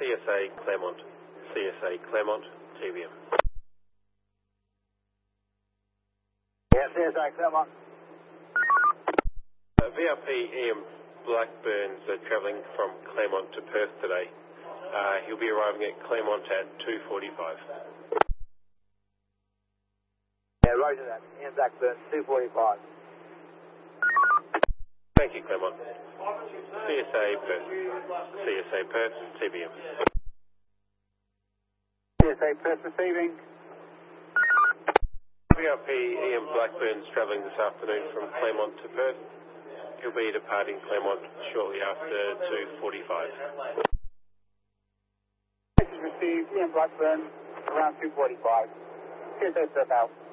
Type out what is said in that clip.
CSA Claremont, TBM. Yeah, CSA Claremont. VRP Ian Blackburns travelling from Claremont to Perth today. He'll be arriving at Claremont at 2:45. Yeah, roger that. Ian Blackburn, 2:45. Thank you, Claremont. CSA Perth, TBM. CSA Perth receiving. VRP Ian Blackburn's travelling this afternoon from Claremont to Perth. He'll be departing Claremont shortly after 2:45. Message received, Ian Blackburn, around 2:45. CSA Perth out.